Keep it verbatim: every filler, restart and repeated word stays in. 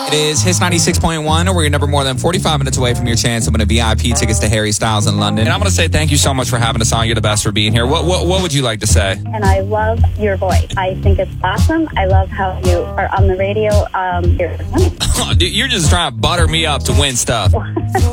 It is Hits ninety-six point one, where you're number more than forty-five minutes away from your chance to win a V I P tickets to Harry Styles in London. And I'm going to say thank you so much for having us on. You're the best for being here. What, what what would you like to say? And I love your voice. I think it's awesome. I love how you are on the radio. Um, you're funny. Dude, you're just trying to butter me up to win stuff.